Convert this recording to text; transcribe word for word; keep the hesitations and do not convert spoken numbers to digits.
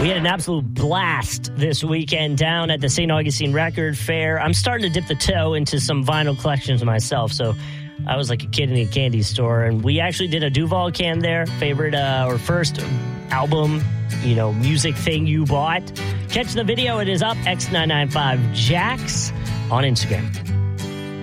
We had an absolute blast this weekend down at the Saint Augustine Record Fair. I'm starting to dip the toe into some vinyl collections myself, so I was like a kid in a candy store. And we actually did a Duval can there, favorite uh, or first album, you know, music thing you bought. Catch the video. It is up, X nine nine five Jax on Instagram.